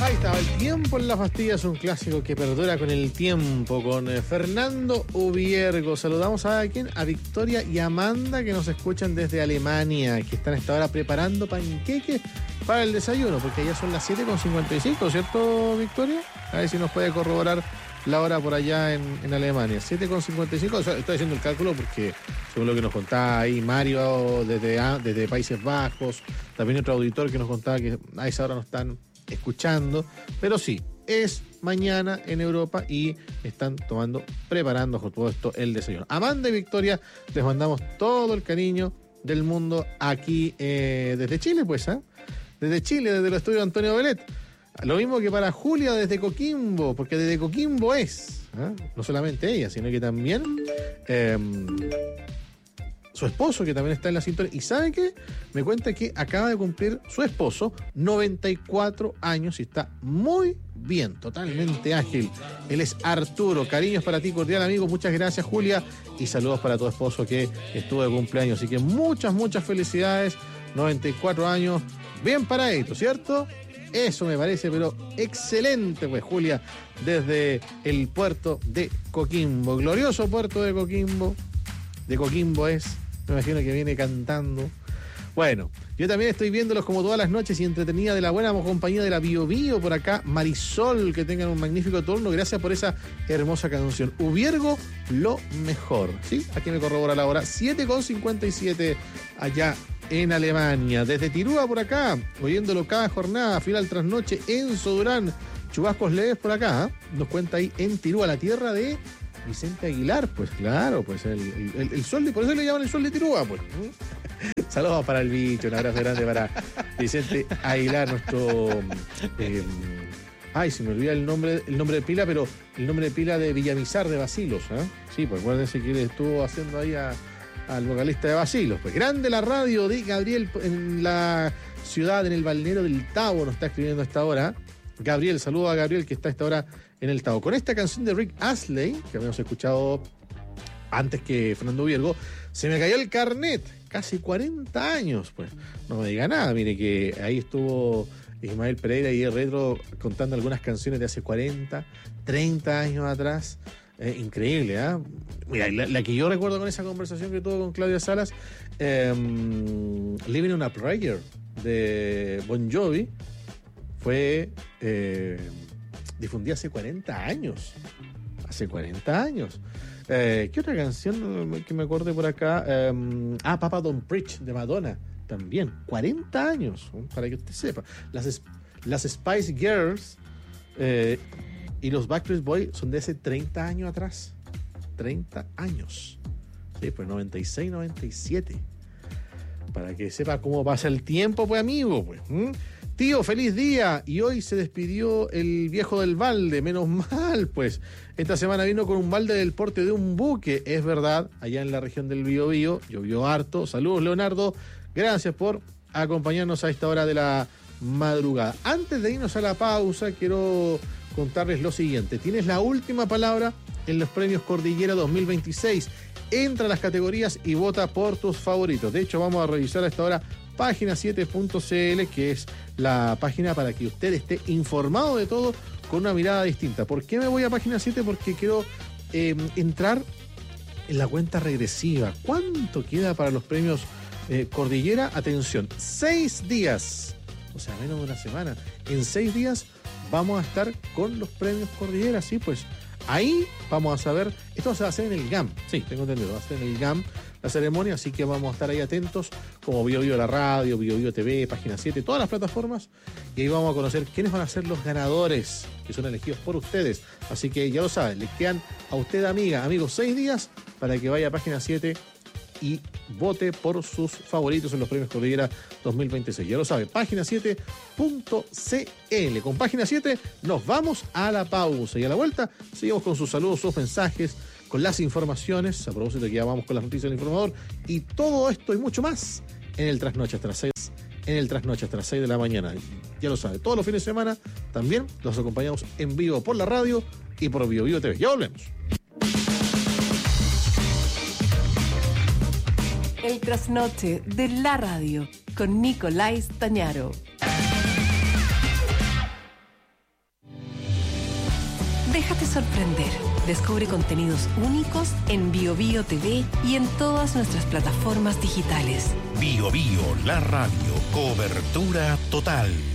Ahí estaba, El tiempo en las pastillas, un clásico que perdura con el tiempo, con Fernando Ubiergo. Saludamos a quién, a Victoria y Amanda, que nos escuchan desde Alemania, que están a esta hora preparando panqueques para el desayuno, porque ya son las 7:55, ¿cierto, Victoria? A ver si nos puede corroborar la hora por allá en Alemania. 7:55, estoy haciendo el cálculo porque según lo que nos contaba ahí Mario desde Países Bajos, también otro auditor que nos contaba que a esa hora no están escuchando, pero sí, es mañana en Europa y están preparando con todo esto el desayuno. Amanda y Victoria, les mandamos todo el cariño del mundo aquí desde Chile, pues, desde Chile, desde el estudio de Antonio Belet. Lo mismo que para Julia desde Coquimbo, porque desde Coquimbo no solamente ella, sino que también su esposo, que también está en la sintonía. ¿Y sabe qué? Me cuenta que acaba de cumplir su esposo 94 años y está muy bien, totalmente ágil. Él es Arturo. Cariños para ti, cordial amigo. Muchas gracias, Julia. Y saludos para tu esposo que estuvo de cumpleaños. Así que muchas felicidades. 94 años. Bien paradito, ¿cierto? Eso me parece, pero excelente, pues, Julia, desde el puerto de Coquimbo. Glorioso puerto de Coquimbo. De Coquimbo es, me imagino que viene cantando. Bueno, yo también estoy viéndolos como todas las noches y entretenida de la buena compañía de la Bio Bio por acá. Marisol, que tengan un magnífico turno. Gracias por esa hermosa canción. Ubiergo, lo mejor. ¿Sí? Aquí me corrobora la hora. 7:57 allá en Alemania. Desde Tirúa por acá, oyéndolo cada jornada, fiel al trasnoche. Enzo Durán, chubascos leves por acá. Nos cuenta ahí en Tirúa, la tierra de Vicente Aguilar. Pues claro, pues el sol, por eso le llaman el sol de Tirúa, pues. Saludos para el bicho, un abrazo grande para Vicente Aguilar, nuestro... se me olvida el nombre de pila, pero el nombre de pila de Villamizar de Basilos, Sí, pues acuérdense que él estuvo haciendo ahí al vocalista de Basilos. Pues grande la radio de Gabriel en la ciudad, en el balneario del Tabo, nos está escribiendo a esta hora. Gabriel, saludo a Gabriel que está a esta hora en el Tabo. Con esta canción de Rick Astley, que habíamos escuchado antes que Fernando Ubiergo, se me cayó el carnet. Casi 40 años, pues. No me diga nada, mire que ahí estuvo Ismael Pereira y Retro contando algunas canciones de hace 40, 30 años atrás. Increíble, Mira, la que yo recuerdo con esa conversación que tuvo con Claudia Salas, Living on a Prayer de Bon Jovi, fue difundida hace 40 años. Hace 40 años. ¿Qué otra canción que me acordé por acá? Papa Don't Preach de Madonna. También, 40 años, para que usted sepa. Las Spice Girls y los Backstreet Boys son de hace 30 años atrás. 30 años. Sí, pues 96, 97. Para que sepa cómo pasa el tiempo, pues, amigo, pues. Tío, feliz día. Y hoy se despidió el viejo del balde, menos mal, pues. Esta semana vino con un balde del porte de un buque, es verdad, allá en la región del Biobío, llovió harto. Saludos, Leonardo, gracias por acompañarnos a esta hora de la madrugada. Antes de irnos a la pausa, quiero contarles lo siguiente. Tienes la última palabra en los premios Cordillera 2026. Entra a las categorías y vota por tus favoritos. De hecho, vamos a revisar a esta hora página7.cl, que es la página para que usted esté informado de todo con una mirada distinta. ¿Por qué me voy a página 7? Porque quiero entrar en la cuenta regresiva. ¿Cuánto queda para los premios Cordillera? Atención, 6 días, o sea, menos de una semana. En 6 días vamos a estar con los premios Cordillera, sí, pues ahí vamos a saber. Esto se va a hacer en el GAM, sí, tengo entendido, va a ser en el GAM la ceremonia, así que vamos a estar ahí atentos, como Bio Bio la radio, Bio Bio TV, página 7, todas las plataformas, y ahí vamos a conocer quiénes van a ser los ganadores, que son elegidos por ustedes. Así que ya lo saben, le quedan a usted, amigos, 6 días para que vaya a página 7 y vote por sus favoritos en los premios Cordillera 2026. Ya lo sabe, página7.cl. Con página 7 nos vamos a la pausa y a la vuelta seguimos con sus saludos, sus mensajes, con las informaciones, a propósito de que ya vamos con las noticias del informador, y todo esto y mucho más en el Trasnoche hasta las 6, de la mañana. Ya lo sabe, todos los fines de semana también los acompañamos en vivo por la radio y por Bio Bio TV. Ya volvemos. El Trasnoche de la radio con Nicolás Tañaro. Déjate sorprender. Descubre contenidos únicos en BioBio TV y en todas nuestras plataformas digitales. Bio Bio, la radio. Cobertura total.